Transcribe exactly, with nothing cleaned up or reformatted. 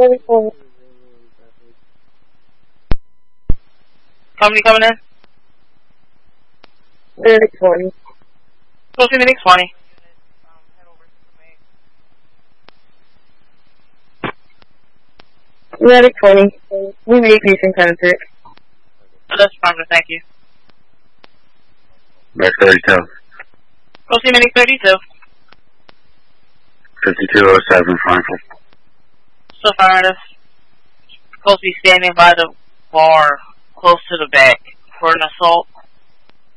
Company coming in? thirty twenty. Go see Minix twenty. Medic twenty. We make patient ten six. That's fine, thank you. Max thirty-two. Go see Minix thirty-two. fifty-two oh seven, Frankfurt. So far, this supposed to be standing by the bar close to the back for an assault.